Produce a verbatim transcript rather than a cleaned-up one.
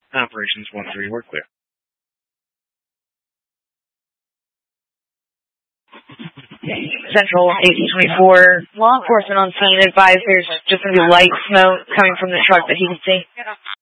Operations one three, we're clear. Central eighteen twenty-four, law enforcement on scene advisors, just going to be light smoke coming from the truck that he can see.